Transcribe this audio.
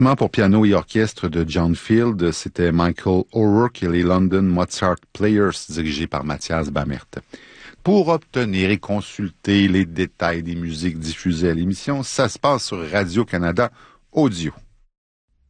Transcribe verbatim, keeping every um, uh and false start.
Pour piano et orchestre de John Field, c'était Michael O'Rourke et les London Mozart Players, dirigés par Mathias Bamert. Pour obtenir et consulter les détails des musiques diffusées à l'émission, ça se passe sur Radio-Canada Audio.